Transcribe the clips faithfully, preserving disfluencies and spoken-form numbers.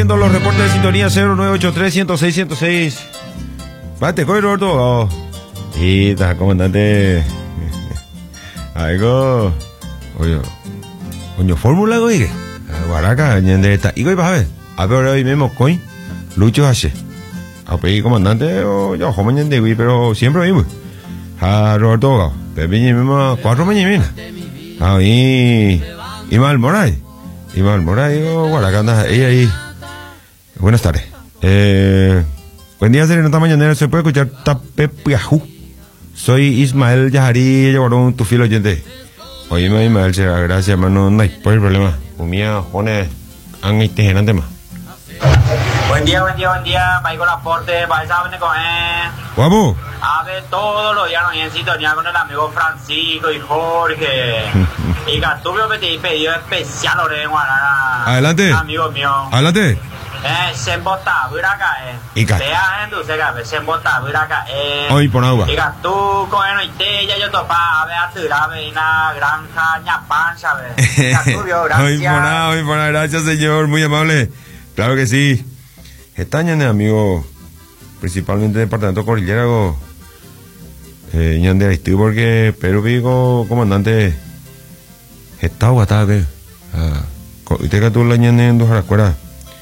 Los reportes de sintonía cero nueve ocho tres, uno cero seis, ciento seis. Vate, coy, Roberto. Y está, comandante. Algo. Oye, coño, fórmula, güey. Guaraca, ñende está. Y, güey, vas a ver. A ver, hoy mismo, coy. Lucho hace. A pedir comandante, o yo, como ñende, güey, pero siempre mismo. A Roberto, Pepe, mismo, cuatro mañana. Ahí. Y mal Moray. Y mal Moray, o Guaraca, anda, ella ahí. Buenas tardes. Eh, buen día, Serenata Mañanera. ¿Se puede escuchar Tapepiajú? Soy Ismael Yajarí, llevaron tu filo oyente. Oye, Ismael, gracias, hermano. No hay problema. Comía, jone, han este gerante más. Buen día, buen día, buen día. Michael Aporte, vais a venir con él. Guapo. A ver, todos los días nos vienen en sintonía con el amigo Francisco y Jorge. Y Gatubio me te pedido especial, Orenguana. Adelante. Amigo mío. Adelante. Eh, se embota, buraca, eh. Ica. Vea, en dulce, que se embota, buraca, eh. Hoy por agua. Y Gatu, con el noite, ya yo topa, a ver, a tirar, veina, granja, ñapán, ¿sabes? Gatubio, gracias. Hoy por agua, hoy por agua, gracias, señor, muy amable. Claro que sí. Estañan, amigo, principalmente departamento Cordillera, go. Eh, ñande Haití, porque, pero digo, comandante, está guatá, que. Ah, usted que tú la ñande en dos a la escuela.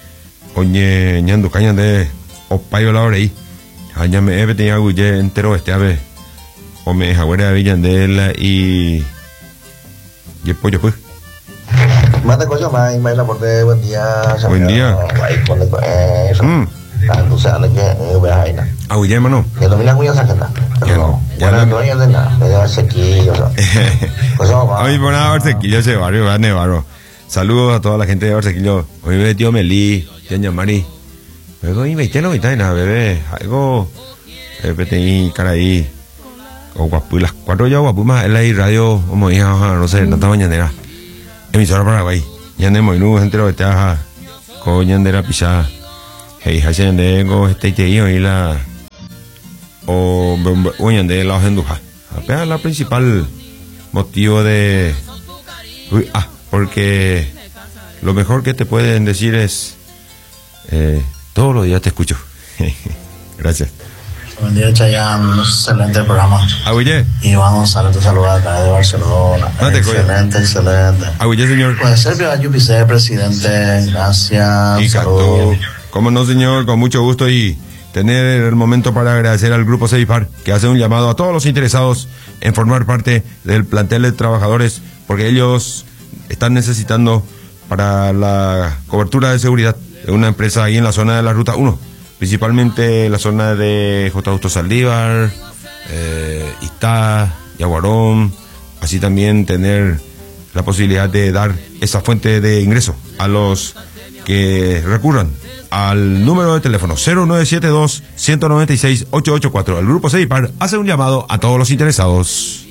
Oye, ñando caña de opayo la orei. Aña me he tenido guye entero este ave. O me jagüera de Villandela y. Y el pollo, pues. Mata coño, más, y la porte, buen día. Buen día. Ahí con eso. Mm. Tanto sea, no que ve ahí, ¿no? Ah, oye, hermano. Que no mira muy a sacar. Ya no. Ya no. no. No, ya no, nada. Me lleva sequillo, o sea. Hoy por nada, Barsequillo, ese barrio, grande, barrio. Saludos a toda la gente de Barsequillo. Hoy me tío Melí. Doña Mari, luego y veinte no viste nada, bebé, algo, eh, cara ahí, o guapu, las cuatro ya guapu más, él ahí radio, como hija, no sé, tanta mañanera, emisora Paraguay, ya de Moinú, gente lo vete a, coña de la pisada, hey, hacen de go, este te y la, o, coña de la hojenduja, apenas la principal motivo de, uy, ah, porque lo mejor que te pueden decir es, Eh, todos los días te escucho. Gracias. Buen día, Chayanne. Excelente programa. Aguille. Iván González te saluda acá de Barcelona. No te excelente, coño. excelente. Aguille, señor. Pues Sergio Ayupice, presidente. Gracias. Y Saludos. Cómo no, señor, con mucho gusto y tener el momento para agradecer al Grupo Ceipar, que hace un llamado a todos los interesados en formar parte del plantel de trabajadores, porque ellos están necesitando para la cobertura de seguridad de una empresa ahí en la zona de la Ruta uno, principalmente la zona de J. Augusto Saldívar, eh, Ixtá, Yaguarón, así también tener la posibilidad de dar esa fuente de ingreso a los que recurran al número de teléfono cero nueve siete dos, uno nueve seis, ocho ocho cuatro. El Grupo Ceipar hace un llamado a todos los interesados.